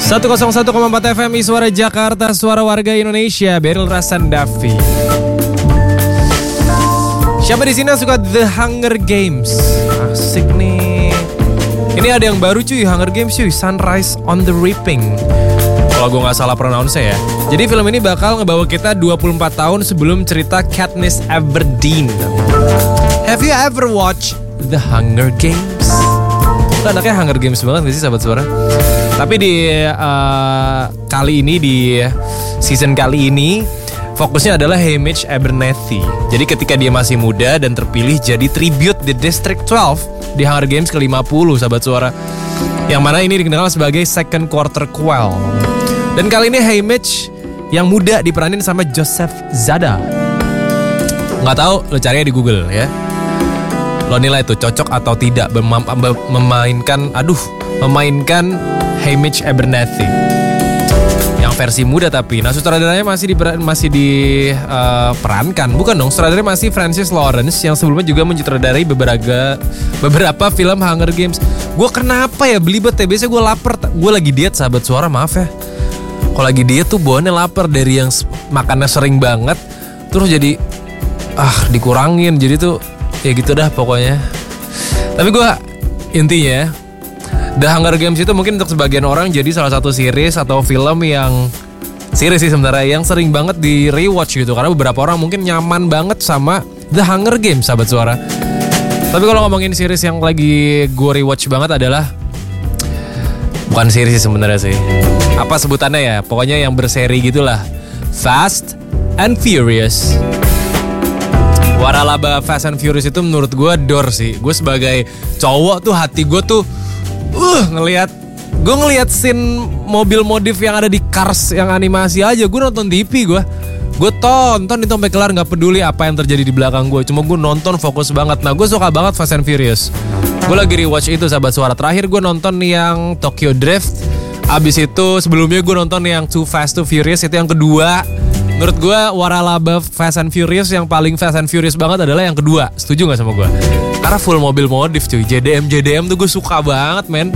101,4 FM Suara Jakarta, suara warga Indonesia. Beryl Rasandavi. Siapa di sini suka The Hunger Games? Asik nih. Ini ada yang baru cuy, Hunger Games cuy, Sunrise on the Reaping. Kalau gue gak salah pronounce ya. Jadi film ini bakal ngebawa kita 24 tahun sebelum cerita Katniss Everdeen. Have you ever watched The Hunger Games? Itu anaknya Hunger Games banget gak sih sahabat suara? Tapi di kali ini, di season kali ini, fokusnya adalah Haymitch Abernathy. Jadi ketika dia masih muda dan terpilih jadi tribute di District 12 di Hunger Games ke-50 sahabat suara. Yang mana ini dikenal sebagai second quarter quell. Dan kali ini Haymitch yang muda diperanin sama Joseph Zada. Nggak tahu, lo cari di Google ya. Lo nilai itu cocok atau tidak memainkan Haymitch Abernathy yang versi muda tapi. Nah, sutradaranya masih diperankan. Bukan dong, sutradaranya masih Francis Lawrence yang sebelumnya juga mensutradarai beberapa film Hunger Games. Gue kenapa ya belibet ya? Biasanya gue lapar. Gue lagi diet sahabat suara, maaf ya. Kalau lagi diet tuh bawaannya lapar, dari yang makannya sering banget terus jadi dikurangin. Jadi tuh ya gitu dah pokoknya. Tapi gue intinya The Hunger Games itu mungkin untuk sebagian orang jadi salah satu series atau film yang series sih sebenarnya yang sering banget di rewatch gitu. Karena beberapa orang mungkin nyaman banget sama The Hunger Games sahabat suara. Tapi kalau ngomongin series yang lagi gue rewatch banget adalah, bukan series sih sebenarnya sih, apa sebutannya ya, pokoknya yang berseri gitulah, Fast and Furious. Waralaba Fast and Furious itu menurut gue door sih. Gue sebagai cowok tuh hati gue tuh ngelihat scene mobil modif yang ada di Cars yang animasi aja, gue nonton TV, gue tonton itu sampai kelar, nggak peduli apa yang terjadi di belakang gue, cuma gue nonton fokus banget. Nah, gue suka banget Fast and Furious. Gue lagi rewatch itu sahabat suara. Terakhir gue nonton yang Tokyo Drift. Abis itu sebelumnya gue nonton yang Too Fast Too Furious, itu yang kedua. Menurut gue waralaba Fast and Furious yang paling Fast and Furious banget adalah yang kedua. Setuju gak sama gue? Karena full mobil modif cuy. JDM tuh gue suka banget men.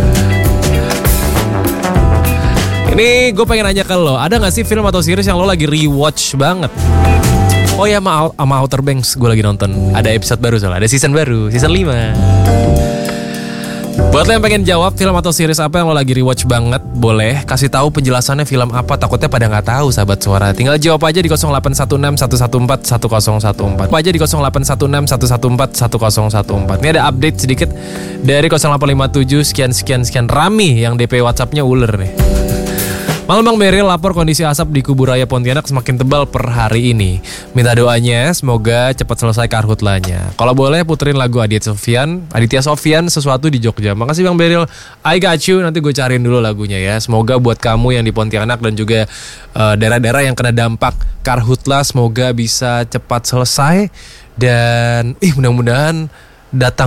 Ini gue pengen nanya ke lo, ada gak sih film atau series yang lo lagi rewatch banget? Oh ya, sama Outer Banks gue lagi nonton. Ada episode baru soalnya, ada season baru, season 5. Buat lo yang pengen jawab film atau series apa yang lo lagi rewatch banget, boleh kasih tahu penjelasannya film apa, takutnya pada nggak tahu sahabat suara. Tinggal jawab aja di 0816 114 1014. Apa aja di 0816 114 1014. Ini ada update sedikit dari 0857 sekian Rami yang DP WhatsApp-nya uler nih. Malam Bang Beryl, lapor kondisi asap di Kubu Raya Pontianak semakin tebal per hari ini. Minta doanya semoga cepat selesai karhutlanya. Kalau boleh puterin lagu Aditya Sofyan Sesuatu di Jogja. Makasih Bang Beryl, I got you. Nanti gue cariin dulu lagunya ya. Semoga buat kamu yang di Pontianak dan juga daerah-daerah yang kena dampak karhutla, semoga bisa cepat selesai. Dan mudah-mudahan datang